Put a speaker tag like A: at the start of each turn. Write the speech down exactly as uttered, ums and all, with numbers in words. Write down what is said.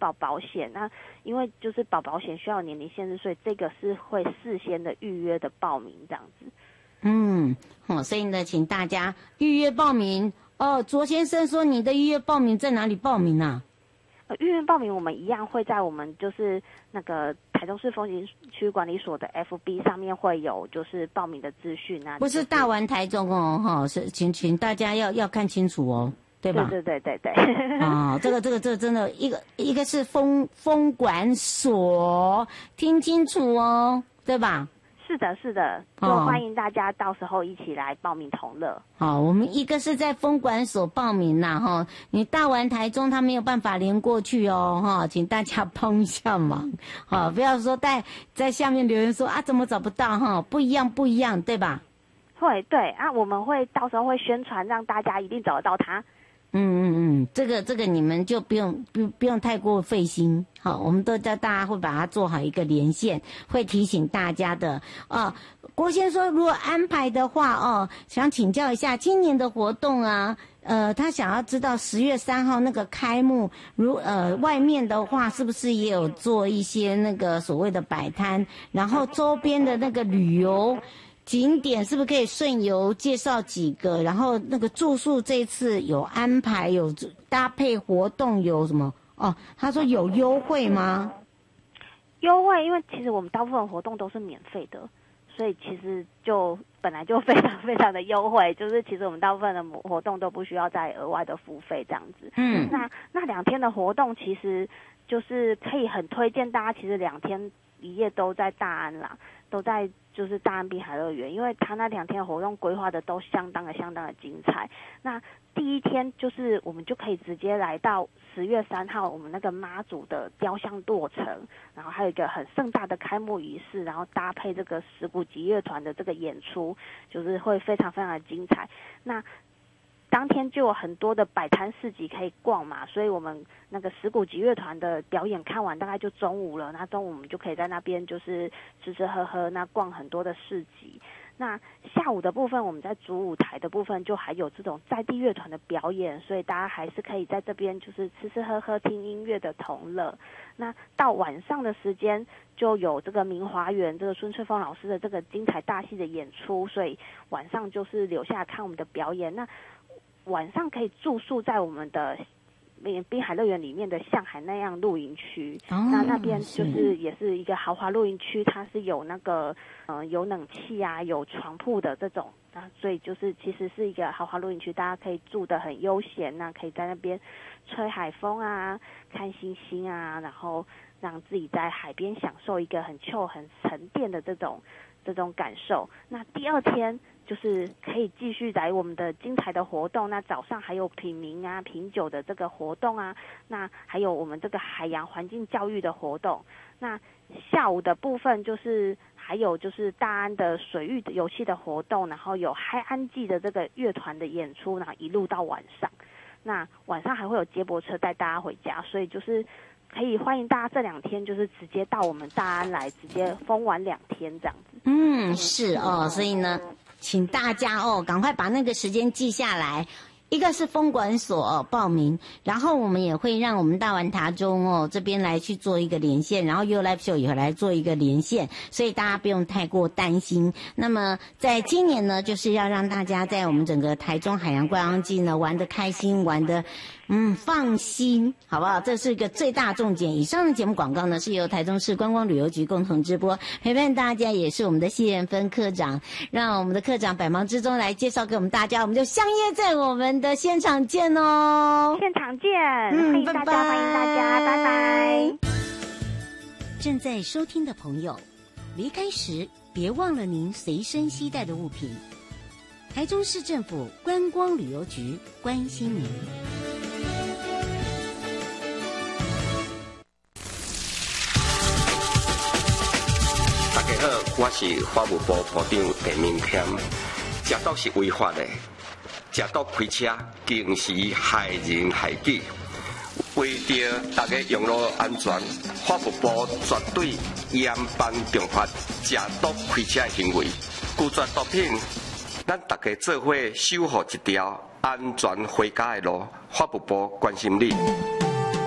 A: 报保险。那因为就是保保险需要年龄限制，所以这个是会事先的预约的报名这样子。
B: 嗯，好、哦，所以呢，请大家预约报名。哦，卓先生说你的预约报名在哪里报名啊？
A: 呃，预约报名我们一样会在我们就是那个台中市风景区管理所的 F B 上面会有就是报名的资讯啊。
B: 不是大玩台中哦，哈，是请请大家要要看清楚哦，对吧？
A: 对对对对对。
B: 哦，这个这个这个真的，一个一个是风风管所，听清楚哦，对吧？
A: 是的，是的，就欢迎大家到时候一起来报名同乐。
B: 好、哦，我们一个是在风管所报名啦，哈，你大玩台中他没有办法连过去哦，哈，请大家帮一下忙，好，不要说在在下面留言说啊怎么找不到哈，不一样不一样，对吧？
A: 会，对啊，我们会到时候会宣传，让大家一定找得到他。
B: 嗯嗯嗯，这个这个你们就不用不不用太过费心，好，我们都叫大家会把它做好一个连线，会提醒大家的啊。郭先说，如果安排的话哦，想请教一下今年的活动啊，呃，他想要知道十月三号那个开幕，如呃外面的话是不是也有做一些那个所谓的摆摊，然后周边的那个旅游景点是不是可以顺游介绍几个？然后那个住宿这次有安排，有搭配活动，有什么？哦，他说有优惠吗？
A: 优惠，因为其实我们大部分活动都是免费的，所以其实就本来就非常非常的优惠。就是其实我们大部分的活动都不需要再额外的付费这样子。嗯，那那两天的活动其实就是可以很推荐大家，其实两天一夜都在大安啦，都在。就是大安滨海乐园，因为他那两天的活动规划的都相当的相当的精彩。那第一天就是我们就可以直接来到十月三号我们那个妈祖的雕像落成，然后还有一个很盛大的开幕仪式，然后搭配这个石鼓集乐团的这个演出，就是会非常非常的精彩。那当天就有很多的摆摊市集可以逛嘛，所以我们那个石鼓集乐团的表演看完大概就中午了，那中午我们就可以在那边就是吃吃喝喝，那逛很多的市集。那下午的部分我们在主舞台的部分就还有这种在地乐团的表演，所以大家还是可以在这边就是吃吃喝喝听音乐的同乐。那到晚上的时间就有这个明华园这个孙翠凤老师的这个精彩大戏的演出，所以晚上就是留下来看我们的表演。那晚上可以住宿在我们的滨海乐园里面的向海那样露营区，哦、那那边就是也是一个豪华露营区，它是有那个呃有冷气啊，有床铺的这种啊，所以就是其实是一个豪华露营区，大家可以住得很悠闲，那可以在那边吹海风啊，看星星啊，然后让自己在海边享受一个很 chill 很沉淀的这种这种感受。那第二天就是可以继续来我们的精彩的活动，那早上还有品茗啊、品酒的这个活动啊，那还有我们这个海洋环境教育的活动。那下午的部分就是还有就是大安的水域游戏的活动，然后有嗨安记的这个乐团的演出，然后一路到晚上。那晚上还会有接驳车带大家回家，所以就是可以欢迎大家这两天就是直接到我们大安来，直接疯玩两天这样子。
B: 嗯，是哦，所以呢，请大家哦，赶快把那个时间记下来。一个是风管所、哦、报名，然后我们也会让我们大玩台中哦这边来去做一个连线，然后 U Live Show 也会来做一个连线，所以大家不用太过担心。那么在今年呢，就是要让大家在我们整个台中海洋观光季呢玩得开心，玩得嗯放心，好不好？这是一个最大重点。以上的节目广告呢是由台中市观光旅游局共同直播，陪伴大家也是我们的谢艳芬科长，让我们的科长百忙之中来介绍给我们大家，我们就相约在我们的现场见哦！
A: 现场见，
B: 嗯，
A: 欢迎大家，
B: 拜拜
A: 欢迎大家，拜拜。
B: 正在收听的朋友，离开时别忘了您随身携带的物品。台中市政府观光旅游局关心您。
C: 大家好，我是法务部部长陈明谦。食毒是违法的，食毒开车更是害人害己。为着大家用路安全，法务部绝对严办重罚食毒开车的行为。拒绝毒品，咱大家做伙守护一条安全回家的路。法务部关心你。